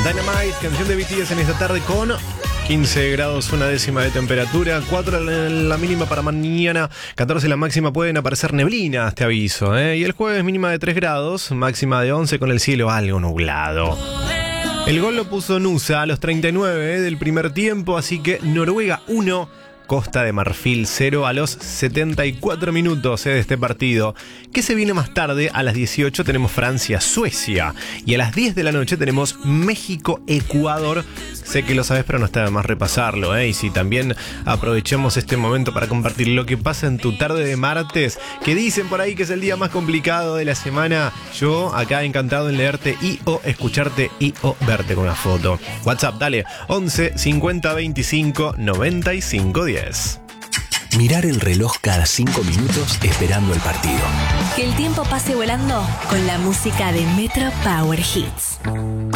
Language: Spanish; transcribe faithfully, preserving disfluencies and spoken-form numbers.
Dynamite, canción de B T S en esta tarde con quince grados, una décima de temperatura, cuatro la, la mínima para mañana, catorce la máxima, pueden aparecer neblinas, te aviso, ¿eh? Y el jueves mínima de tres grados, máxima de once con el cielo algo nublado. El gol lo puso Nusa a los treinta y nueve, ¿eh? del primer tiempo, así que Noruega uno, Costa de Marfil cero a los setenta y cuatro minutos eh, de este partido. ¿Qué se viene más tarde? A las dieciocho tenemos Francia-Suecia y a las diez de la noche tenemos México-Ecuador. Sé que lo sabes, pero no está de más repasarlo, ¿eh? Y si también aprovechamos este momento para compartir lo que pasa en tu tarde de martes, que dicen por ahí que es el día más complicado de la semana. Yo acá encantado en leerte y o escucharte y o verte con una foto. WhatsApp, dale, once cincuenta veinticinco noventa y cinco diez. Mirar el reloj cada cinco minutos esperando el partido. Que el tiempo pase volando con la música de Metro Power Hits.